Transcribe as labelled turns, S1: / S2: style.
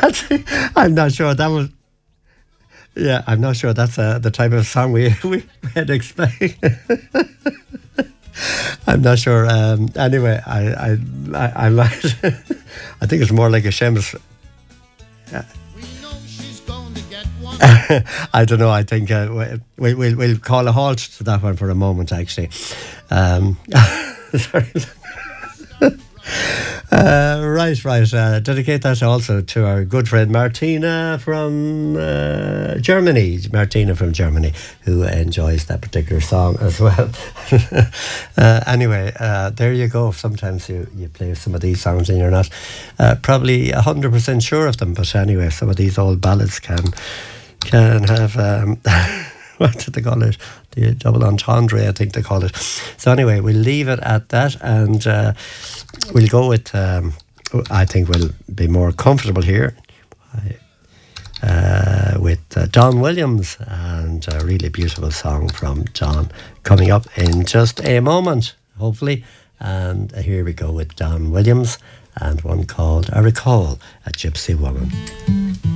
S1: I'm not sure that was. Yeah, I'm not sure that's the type of song we had expect. I'm not sure. Anyway, I might. I think it's more like a Seamus. I don't know. I think we'll call a halt to that one for a moment. Actually, sorry. Right. Dedicate that also to our good friend Martina from Germany. Martina from Germany, who enjoys that particular song as well. Anyway, there you go. Sometimes you play some of these songs and you're not probably 100% sure of them. But anyway, some of these old ballads can have what did they call it? The double entendre, I think they call it. So anyway, we'll leave it at that, and we'll go with. I think we'll be more comfortable here with Don Williams, and a really beautiful song from Don coming up in just a moment, hopefully. And here we go with Don Williams and one called "I Recall a Gypsy Woman."